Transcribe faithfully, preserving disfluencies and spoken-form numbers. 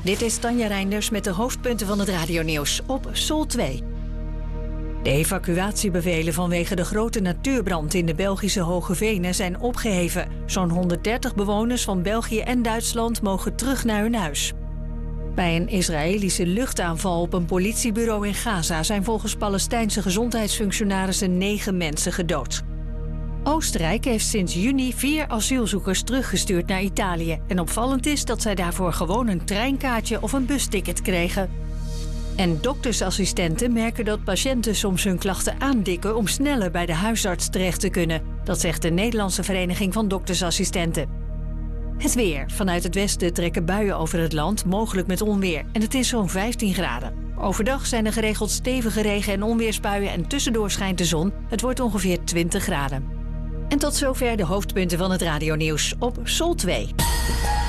Dit is Tanja Reinders met de hoofdpunten van het radionieuws op Sol twee. De evacuatiebevelen vanwege de grote natuurbrand in de Belgische Hoge Venen zijn opgeheven. Zo'n honderddertig bewoners van België en Duitsland mogen terug naar hun huis. Bij een Israëlische luchtaanval op een politiebureau in Gaza zijn volgens Palestijnse gezondheidsfunctionarissen negen mensen gedood. Oostenrijk heeft sinds juni vier asielzoekers teruggestuurd naar Italië. En opvallend is dat zij daarvoor gewoon een treinkaartje of een busticket kregen. En doktersassistenten merken dat patiënten soms hun klachten aandikken om sneller bij de huisarts terecht te kunnen. Dat zegt de Nederlandse Vereniging van Doktersassistenten. Het weer. Vanuit het westen trekken buien over het land, mogelijk met onweer. En het is zo'n vijftien graden. Overdag zijn er geregeld stevige regen- en onweersbuien en tussendoor schijnt de zon. Het wordt ongeveer twintig graden. En tot zover de hoofdpunten van het radionieuws op Sol twee.